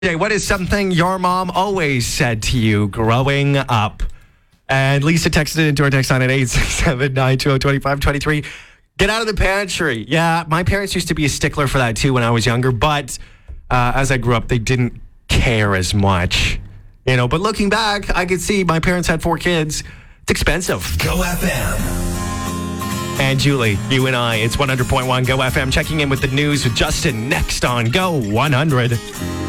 Jay, what is something your mom always said to you growing up? And Lisa texted into our text line at 867-920-2523. Get out of the pantry. Yeah, my parents used to be a stickler for that too when I was younger, but as I grew up, they didn't care as much. But looking back, I could see my parents had 4 kids. It's expensive. Go FM. And Julie, you and I, it's 100.1 Go FM. Checking in with the news with Justin next on Go 100.